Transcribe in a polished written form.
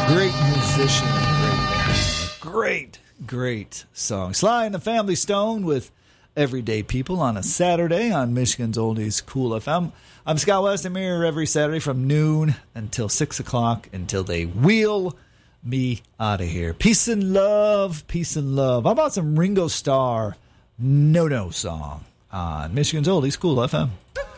Great musician. Great song. Sly and the Family Stone with Everyday People on a Saturday on Michigan's Oldies Cool FM. I'm Scott Westermeer every Saturday from noon until 6 o'clock until they wheel me out of here. Peace and love. How about some Ringo Starr No song on Michigan's Oldies Cool FM?